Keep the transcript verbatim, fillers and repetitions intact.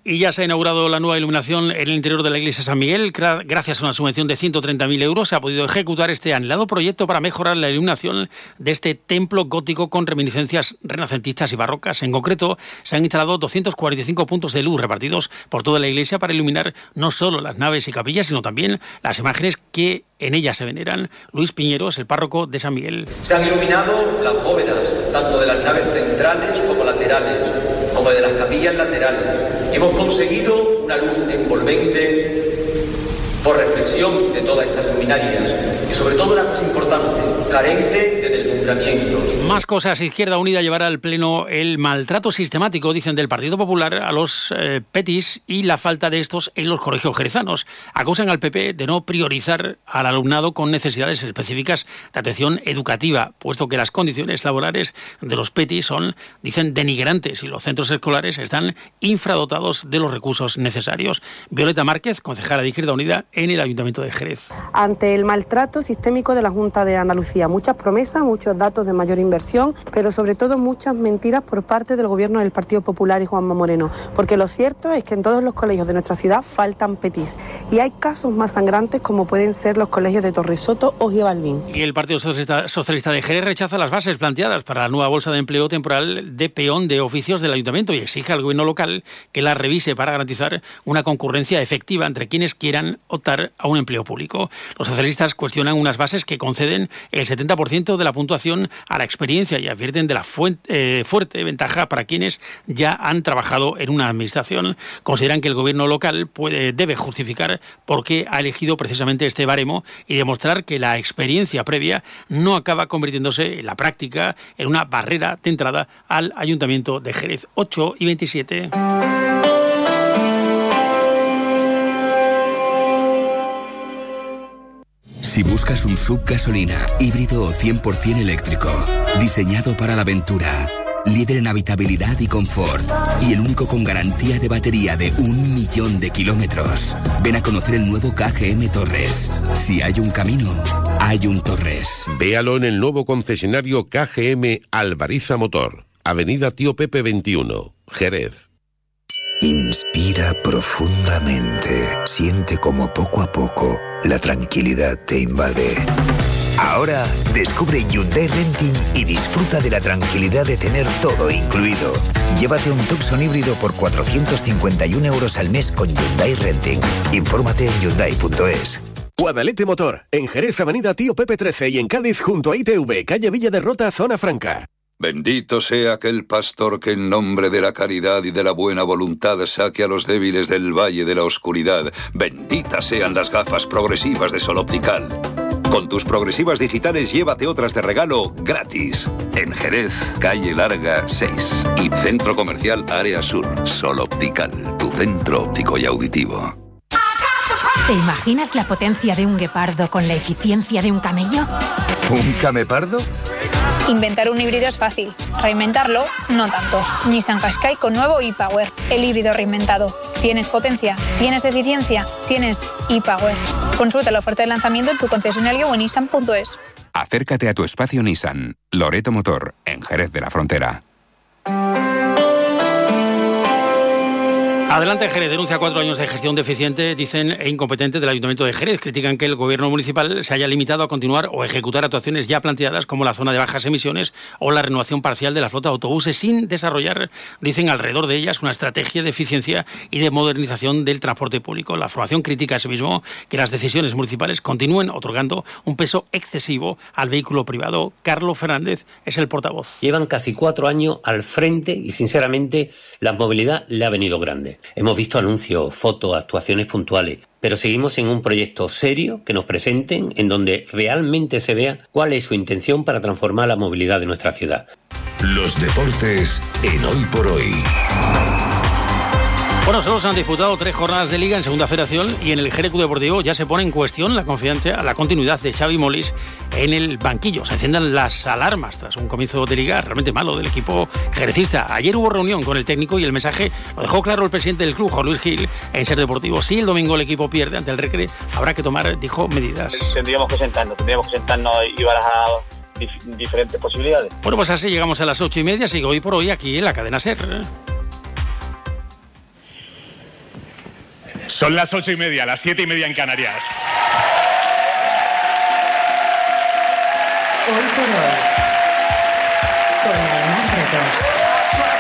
Y ya se ha inaugurado la nueva iluminación en el interior de la iglesia San Miguel. Gracias a una subvención de ciento treinta mil euros se ha podido ejecutar este anhelado proyecto para mejorar la iluminación de este templo gótico con reminiscencias renacentistas y barrocas. En concreto, se han instalado doscientos cuarenta y cinco puntos de luz repartidos por toda la iglesia para iluminar no solo las naves y capillas, sino también las imágenes que en ellas se veneran. Luis Piñero es el párroco de San Miguel. Se han iluminado las bóvedas, tanto de las naves centrales como laterales, como de las capillas laterales. Hemos conseguido una luz envolvente por reflexión de todas estas luminarias y sobre todo una cosa importante, carente de deslumbramientos. Más cosas. Izquierda Unida llevará al Pleno el maltrato sistemático, dicen, del Partido Popular a los eh, petis y la falta de estos en los colegios jerezanos. Acusan al P P de no priorizar al alumnado con necesidades específicas de atención educativa, puesto que las condiciones laborales de los petis son, dicen, denigrantes y los centros escolares están infradotados de los recursos necesarios. Violeta Márquez, concejala de Izquierda Unida en el Ayuntamiento de Jerez. Ante el maltrato sistémico de la Junta de Andalucía, muchas promesas, muchos datos de mayor inversión, pero sobre todo muchas mentiras por parte del Gobierno del Partido Popular y Juanma Moreno, porque lo cierto es que en todos los colegios de nuestra ciudad faltan petis y hay casos más sangrantes como pueden ser los colegios de Torresoto o Gibalbín. Y el Partido Socialista, Socialista de Jerez rechaza las bases planteadas para la nueva bolsa de empleo temporal de peón de oficios del Ayuntamiento y exige al Gobierno local que la revise para garantizar una concurrencia efectiva entre quienes quieran optar a un empleo público. Los socialistas cuestionan unas bases que conceden el setenta por ciento de la puntuación a la experiencia y advierten de la fuente, eh, fuerte ventaja para quienes ya han trabajado en una administración. Consideran que el Gobierno local puede, debe justificar por qué ha elegido precisamente este baremo y demostrar que la experiencia previa no acaba convirtiéndose en la práctica en una barrera de entrada al Ayuntamiento de Jerez. ocho y veintisiete. Si buscas un sub gasolina, híbrido o cien por ciento eléctrico, diseñado para la aventura, líder en habitabilidad y confort, y el único con garantía de batería de un millón de kilómetros, ven a conocer el nuevo K G M Torres. Si hay un camino, hay un Torres. Véalo en el nuevo concesionario K G M Alvariza Motor, Avenida Tío Pepe veintiuno, Jerez. Inspira profundamente. Siente como poco a poco la tranquilidad te invade. Ahora descubre Hyundai Renting y disfruta de la tranquilidad de tener todo incluido. Llévate un Tucson híbrido por cuatrocientos cincuenta y un euros al mes con Hyundai Renting. Infórmate en hyundai punto es. Guadalete Motor, en Jerez, Avenida Tío Pepe trece y en Cádiz junto a I T V, calle Villa de Rota, Zona Franca. Bendito sea aquel pastor que en nombre de la caridad y de la buena voluntad saque a los débiles del valle de la oscuridad. Benditas sean las gafas progresivas de Sol Optical. Con tus progresivas digitales llévate otras de regalo gratis. En Jerez, calle Larga seis y Centro Comercial Área Sur. Sol Optical, tu centro óptico y auditivo. ¿Te imaginas la potencia de un guepardo con la eficiencia de un camello? ¿Un camepardo? Inventar un híbrido es fácil, reinventarlo no tanto. Nissan Qashqai con nuevo e-Power, el híbrido reinventado. ¿Tienes potencia? ¿Tienes eficiencia? ¿Tienes e-Power? Consulta la oferta de lanzamiento en tu concesionario o en nissan punto es. Acércate a tu espacio Nissan, Loreto Motor, en Jerez de la Frontera. Adelante Jerez denuncia cuatro años de gestión deficiente, dicen, e incompetente del Ayuntamiento de Jerez. Critican que el Gobierno municipal se haya limitado a continuar o ejecutar actuaciones ya planteadas como la zona de bajas emisiones o la renovación parcial de la flota de autobuses sin desarrollar, dicen, alrededor de ellas una estrategia de eficiencia y de modernización del transporte público. La formación critica asimismo que las decisiones municipales continúen otorgando un peso excesivo al vehículo privado. Carlos Fernández es el portavoz. Llevan casi cuatro años al frente y sinceramente la movilidad le ha venido grande. Hemos visto anuncios, fotos, actuaciones puntuales, pero seguimos en un proyecto serio que nos presenten en donde realmente se vea cuál es su intención para transformar la movilidad de nuestra ciudad. Los deportes en Hoy por Hoy. Bueno, solo se han disputado tres jornadas de Liga en Segunda Federación y en el Jerez Club Deportivo ya se pone en cuestión la confianza, la continuidad de Xavi Molís en el banquillo. Se enciendan las alarmas tras un comienzo de Liga realmente malo del equipo jerecista. Ayer hubo reunión con el técnico y el mensaje lo dejó claro el presidente del club, Juan Luis Gil, en Ser Deportivo. Si el domingo el equipo pierde ante el Recre, habrá que tomar, dijo, medidas. Tendríamos que sentarnos, tendríamos que sentarnos y barajar dif- diferentes posibilidades. Bueno, pues así llegamos a las ocho y media. Sigo Hoy por Hoy aquí en la cadena Ser. Son las ocho y media, las siete y media en Canarias. Hoy por hoy.